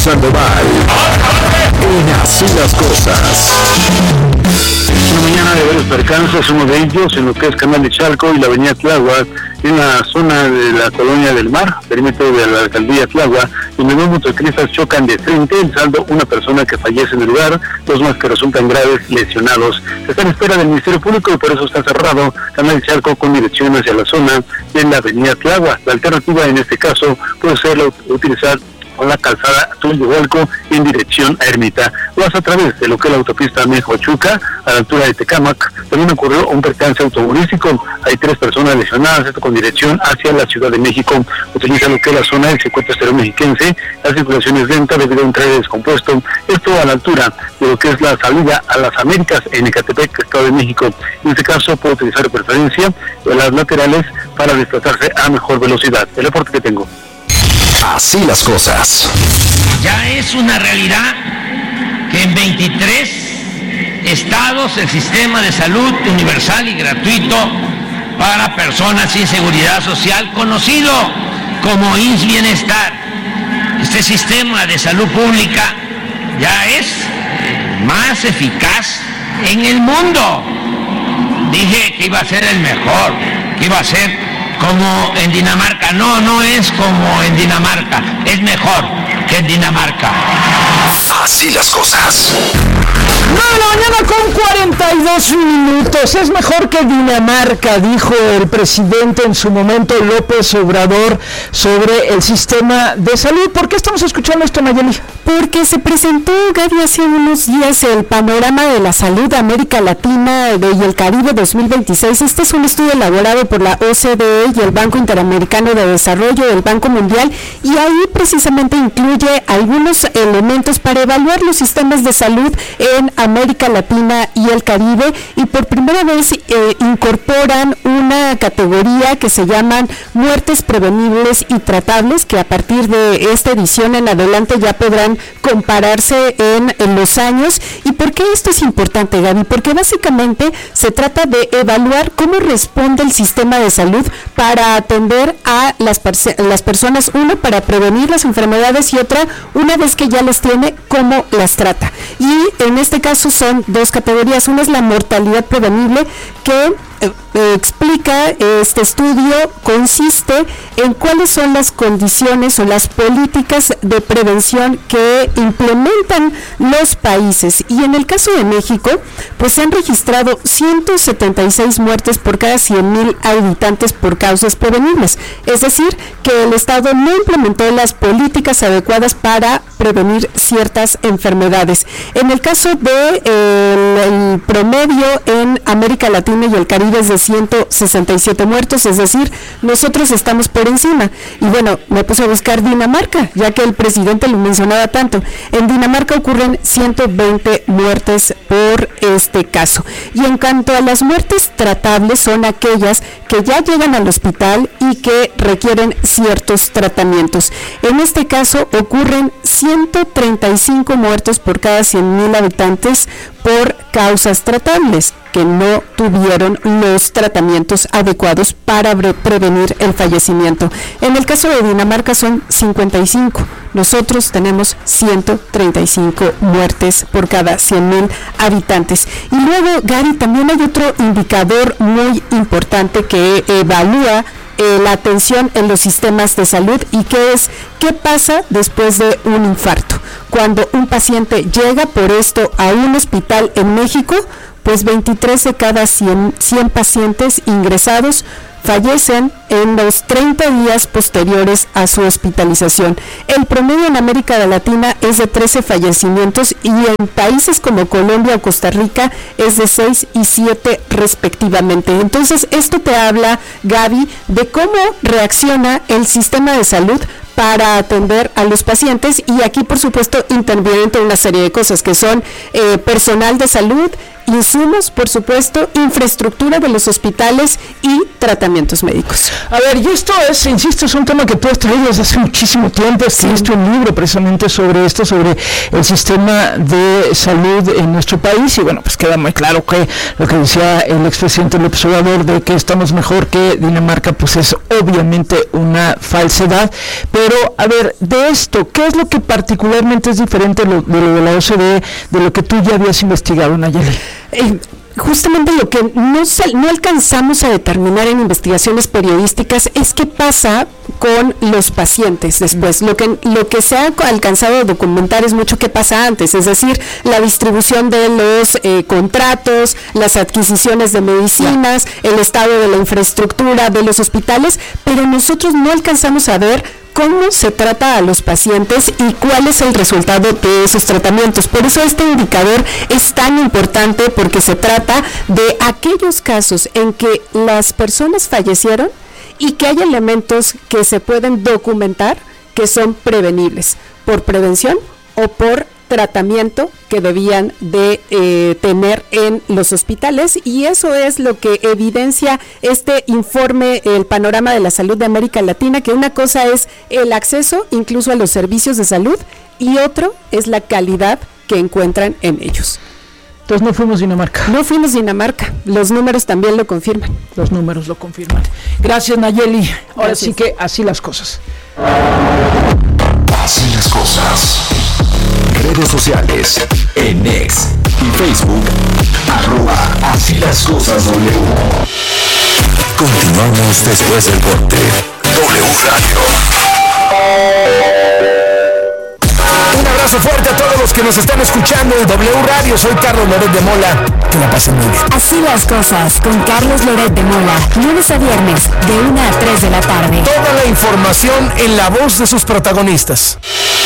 Sandoval. En Así las Cosas. Una mañana de varios percances, uno de ellos en lo que es Canal de Chalco y la avenida Tláhuac, en la zona de la Colonia del Mar, perímetro de la alcaldía Tláhuac, donde dos motociclistas chocan de frente, saldo una persona que fallece en el lugar, dos más que resultan graves lesionados. Se está en espera del Ministerio Público y por eso está cerrado Canal de Chalco con dirección hacia la zona de la avenida Tláhuac. La alternativa en este caso puede ser utilizar con la calzada Tulhualco en dirección a Ermita. Lo hace a través de lo que es la autopista México-Chuca, a la altura de Tecámac. También ocurrió un percance automovilístico. Hay 3 personas lesionadas, esto con dirección hacia la Ciudad de México. Utiliza lo que es la zona del circuito exterior mexiquense. La circulación es lenta debido a un tren descompuesto. Esto a la altura de lo que es la salida a las Américas en Ecatepec, Estado de México. En este caso puede utilizar de preferencia las laterales para desplazarse a mejor velocidad. El reporte que tengo. Así las cosas. Ya es una realidad que en 23 estados el sistema de salud universal y gratuito para personas sin seguridad social, conocido como IMSS Bienestar. Este sistema de salud pública ya es más eficaz en el mundo. Dije que iba a ser el mejor, que iba a ser como en Dinamarca. No es como en Dinamarca, es mejor que en Dinamarca. Así las cosas. 9 de la mañana con 42 minutos. Es mejor que Dinamarca, dijo el presidente en su momento, López Obrador, sobre el sistema de salud. ¿Por qué estamos escuchando esto, Nayeli? Porque se presentó, Gaby, hace unos días el panorama de la salud de América Latina y el Caribe 2026. Este es un estudio elaborado por la OCDE y el Banco Interamericano de Desarrollo, el Banco Mundial, y ahí precisamente incluye algunos elementos para evaluar los sistemas de salud en América Latina y el Caribe, y por primera vez incorporan una categoría que se llaman muertes prevenibles y tratables, que a partir de esta edición en adelante ya podrán compararse en los años. ¿Y por qué esto es importante, Gaby? Porque básicamente se trata de evaluar cómo responde el sistema de salud para atender a las personas, uno, para prevenir las enfermedades, y otra, una vez que ya las tiene, cómo las trata. Y en este caso son 2 categorías. Una es la mortalidad prevenible, que explica este estudio, consiste en cuáles son las condiciones o las políticas de prevención que implementan los países. Y en el caso de México, pues se han registrado 176 muertes por cada 100,000 habitantes por causas prevenibles. Es decir, que el Estado no implementó las políticas adecuadas para prevenir ciertas enfermedades. En el caso de el promedio en América Latina y el Caribe es de 167 muertos, es decir, nosotros estamos por encima. Y bueno, me puse a buscar Dinamarca, ya que el presidente lo mencionaba tanto. En Dinamarca ocurren 120 muertes por este caso. Y en cuanto a las muertes tratables, son aquellas que ya llegan al hospital y que requieren ciertos tratamientos. En este caso ocurren 135 muertos por cada 100,000 habitantes por causas tratables, que no tuvieron los tratamientos adecuados para prevenir el fallecimiento. En el caso de Dinamarca son 55. Nosotros tenemos 135 muertes por cada 100,000 habitantes. Y luego, Gary, también hay otro indicador muy importante que evalúa la atención en los sistemas de salud, y que es qué pasa después de un infarto. Cuando un paciente llega por esto a un hospital en México, pues 23 de cada 100 pacientes ingresados fallecen en los 30 días posteriores a su hospitalización. El promedio en América Latina es de 13 fallecimientos, y en países como Colombia o Costa Rica es de 6 y 7 respectivamente. Entonces, esto te habla, Gaby, de cómo reacciona el sistema de salud para atender a los pacientes, y aquí por supuesto intervienen una serie de cosas que son personal de salud, insumos, por supuesto, infraestructura de los hospitales y tratamientos médicos. A ver, y esto es, insisto, es un tema que tú has traído desde hace muchísimo tiempo. Escribiste un libro precisamente sobre esto, sobre el sistema de salud en nuestro país, y bueno, pues queda muy claro que lo que decía el expresidente López Obrador de que estamos mejor que Dinamarca, pues es obviamente una falsedad. Pero, a ver, de esto, ¿qué es lo que particularmente es diferente de lo de la OCDE, de lo que tú ya habías investigado, Nayeli? Justamente lo que no alcanzamos a determinar en investigaciones periodísticas es qué pasa con los pacientes después. Lo que se ha alcanzado a documentar es mucho qué pasa antes, es decir, la distribución de los contratos, las adquisiciones de medicinas, el estado de la infraestructura de los hospitales, pero nosotros no alcanzamos a ver cómo se trata a los pacientes y cuál es el resultado de esos tratamientos. Por eso este indicador es tan importante, porque se trata de aquellos casos en que las personas fallecieron y que hay elementos que se pueden documentar que son prevenibles, por prevención o por tratamiento que debían de tener en los hospitales, y eso es lo que evidencia este informe, el panorama de la salud de América Latina, que una cosa es el acceso incluso a los servicios de salud y otro es la calidad que encuentran en ellos. Entonces no fuimos Dinamarca. No fuimos Dinamarca, los números también lo confirman. Los números lo confirman. Gracias, Nayeli. Ahora Gracias. Sí que así las cosas. Así las cosas. Redes sociales, en X y Facebook, @Así las cosas W. Continuamos después del corte. W Radio. Un abrazo fuerte a todos los que nos están escuchando en W Radio. Soy Carlos Loret de Mola. Que la pasen muy bien. Así las cosas con Carlos Loret de Mola. Lunes a viernes, de 1 a 3 de la tarde. Toda la información en la voz de sus protagonistas.